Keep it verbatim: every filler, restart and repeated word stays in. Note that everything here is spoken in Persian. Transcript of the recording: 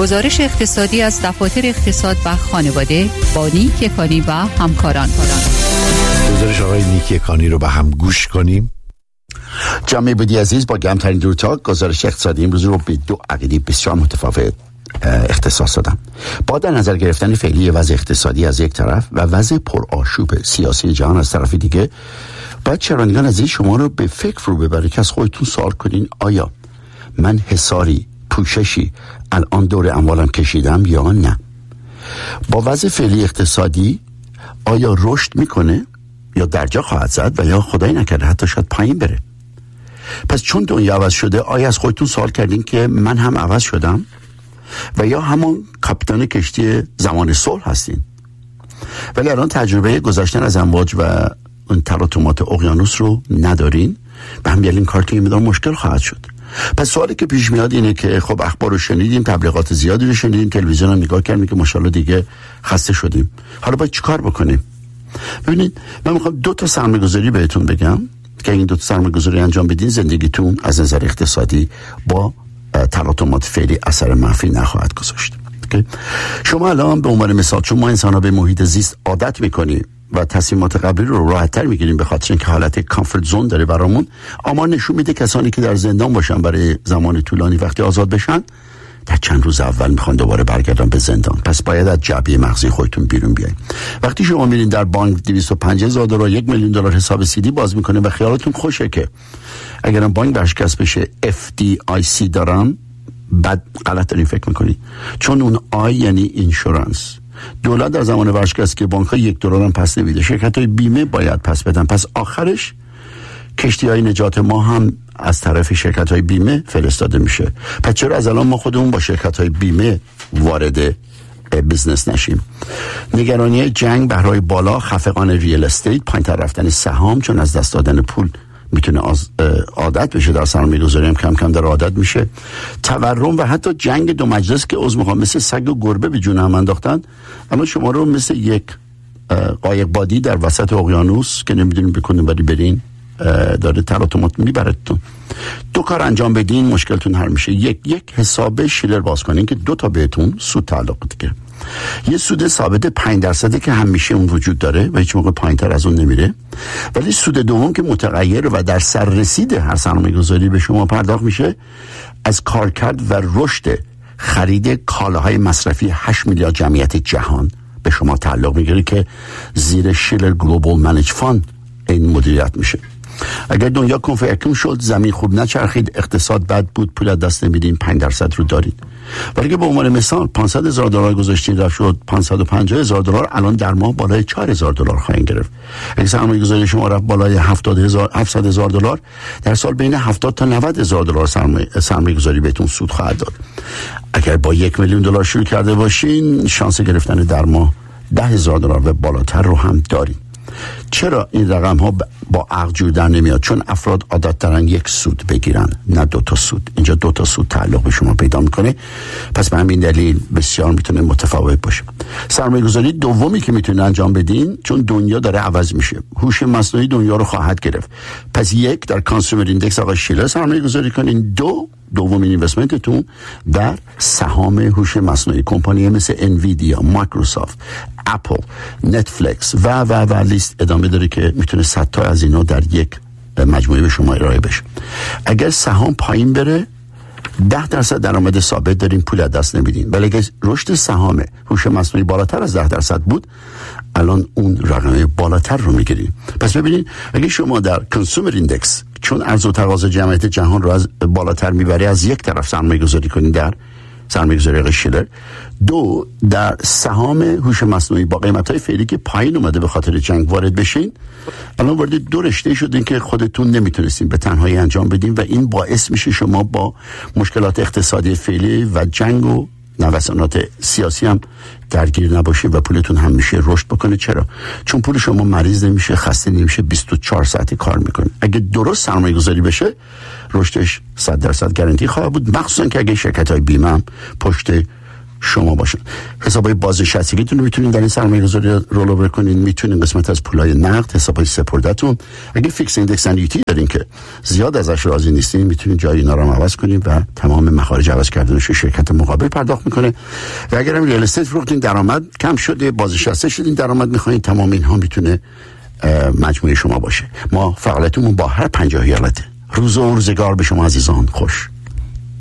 گزارش اقتصادی از دفاتر اقتصاد و خانواده با نیک یکانی و همکاران. گزارش آقای نیک یکانی رو به هم گوش کنیم. جامعه بودی عزیز، با گرمترین درودها گزارش اقتصادی امروز رو به دو عقیده بسیار متفاوت اختصاص دادم. با در نظر گرفتن فعلی وضع اقتصادی از یک طرف و وضع پرآشوب سیاسی جهان از طرف دیگه، باید شنوندگان عزیز شما رو به فکر رو ببره که از خودتون سوال کنین آیا من حصاری، پوششی الان دور اموالم کشیدم یا نه؟ با وضع فعلی اقتصادی آیا رشد میکنه یا درجا خواهد زد و یا خدای نکرده حتی شاید پایین بره؟ پس چون دنیا عوض شده، آیا از خودتون سوال کردین که من هم عوض شدم و یا همون کاپیتان کشتی زمان صلح هستین؟ ولی الان تجربه گذشتن از امواج و اون تلاطمات اقیانوس رو ندارین، به هم یلین کارتون یه مقدار مشکل خواهد شد. پس سوالی که پیش میاد اینه که خب اخبار رو شنیدیم، تبلیغات زیادی رو شنیدیم، تلویزیون رو نگاه کردیم که ماشاءالله دیگه خسته شدیم. حالا باید چیکار بکنیم؟ ببینید، من میخوام دو تا سرمایه‌گذاری بهتون بگم که این دو تا سرمایه‌گذاری انجام بدین زندگیتون از نظر اقتصادی با تلاطمات فعلی اثر منفی نخواهد گذاشت. شما الان به عنوان مثال، چون ما انسان‌ها به محیط زیست عادت می‌کنیم و تصمیمات قبلی رو راحت‌تر می‌گیریم به خاطر اینکه حالت کامفورت زون داره برامون، اما نشون میده کسانی که در زندان باشن برای زمان طولانی وقتی آزاد بشن، در چند روز اول میخوان دوباره برگردن به زندان. پس باید از جعبه مغزی خودتون بیرون بیاین. وقتی شما میرین در بانک دویست و پنجاه هزار دلار یک میلیون دلار حساب سیدی باز میکنه و خیالتون خوشه که اگرم بانک برشکست بشه اف دی آی سی دارم، بعد غلط دارین فکر میکنین، چون اون آی یعنی اینشورنس. دولت در زمان ورشکست که بانک ها یک دلار هم پس نمیده، شرکت های بیمه باید پس بدن. پس آخرش کشتی های نجات ما هم از طرف شرکت های بیمه فرستاده میشه. پس چرا از الان ما خودمون با شرکت های بیمه وارد بیزنس نشیم؟ نگرانی جنگ، بهرهای بالا، خفقان ریال استیت، پایین تر رفتن سهام، چون از دست دادن پول میتونه عادت بشه، در سرمایه‌گذاری هم کم کم در عادت میشه. تورم و حتی جنگ دو مجلس که عضو میخوام مثل سگ و گربه به جون هم انداختن، اما شما رو مثل یک قایق بادی در وسط اقیانوس که نمیدونین بکنین ولی برین داره تلاطمات میبرتون. دو کار انجام بدین مشکلتون حل میشه. یک یک حساب شیلر باز کنین که دو تا بهتون سود تعلق بده. یه سود ثابت پنج درصده که همیشه اون وجود داره و هیچ موقع پایینتر از اون نمیره، ولی سود دوم که متغیر و در سر رسید هر سرمایه‌گذاری به شما پرداخت میشه از کارکرد و رشد خرید کالاهای مصرفی هشت میلیارد جمعیت جهان به شما تعلق میگیره که زیر شیلر گلوبال منیج فاند این مدیریت میشه. اگر دنیا کنفرکم شد، زمین خوب نچرخید، اقتصاد بد بود، پول از دست نمیدین، پنج درصد رو دارید. ولی که به عنوان مثال پانصد هزار دلار گذاشتین رفت شد پانصد و پنجاه هزار دلار، الان در ماه بالای چهار هزار دلار خواهید گرفت. اگه سرمایه‌گذاری شما رفت بالای هفتاد هزار هفتصد هزار دلار، در سال بین هفتاد تا نود هزار دلار سرمایه‌گذاری بهتون سود خواهد داد. اگر با یک میلیون دلار شروع کرده باشین، شانس گرفتن در ماه ده هزار دلار و بالاتر رو هم دارین. چرا این رقم ها با عقل جور در نمیاد؟ چون افراد عادت دارن یک سود بگیرن، نه دو تا سود. اینجا دو تا سود تعلق به شما پیدا میکنه، پس به همین دلیل بسیار میتونه متفاوت باشه. سرمایه گذاری دومی که میتونه انجام بدین، چون دنیا داره عوض میشه، هوش مصنوعی دنیا رو خواهد گرفت. پس یک، در کانسومر ایندکس آقا شیلر سرمایه گذاری کنین. دو، دومین اینوستمنتتون در سهام هوش مصنوعی، کمپانی مثل انویدیا، مایکروسافت، اپل، نتفلیکس و و و لیست ادامه داره که میتونه صد تا از اینا در یک مجموعه به شما ارائه بشه. اگر سهام پایین بره، ده درصد درآمد ثابت دارین، پول از دست نمیدین. ولی اگر رشد سهام هوش مصنوعی بالاتر از ده درصد بود، الان اون رقم بالاتر رو میگیرین. پس ببینید، اگه شما در کانسومر ایندکس، چون عرضه و تقاضا جمعیت جهان رو از بالاتر میبره، از یک طرف سرمایه گذاری کنین در سرمایه گذاری شیلر. دو، در سهام هوش مصنوعی با قیمت‌های فعلی که پایین اومده به خاطر جنگ وارد بشین، الان وارد دو رشته شدین که خودتون نمیتونستین به تنهایی انجام بدین و این باعث میشه شما با مشکلات اقتصادی فعلی و جنگ و نوسانات سیاسی هم درگیر نباشید و پولتون هم میشه رشد بکنه. چرا؟ چون پول شما مریض نمیشه، خسته نمیشه، بیست و چهار ساعتی کار میکنه. اگه درست سرمایه گذاری بشه، رشدش صد درصد گارانتی خواهد بود، مخصوصا که اگه شرکت های بیمه هم پشت شما باشن. حسابای بازنشستگیتون رو میتونین در این سرمایه‌گذاری رول کنین، میتونین قسمت از پولای نقد، حسابای سپردهتون، اگه فیکس ایندکس انویتی دارین که زیاد ازش راضی نیستین، میتونین جای اینا رو عوض کنین و تمام مخارج عوض کردنش رو شرکت مقابل پرداخت میکنه. و اگر هم ریال استیت فروختین درآمد کم شده، بازنشسته شدین درآمد میخواین، تمام اینها میتونه مجموعه شما باشه. ما فعالیتمون با هر پنجاه ایالته. روز و روزگار به شما عزیزان خوش.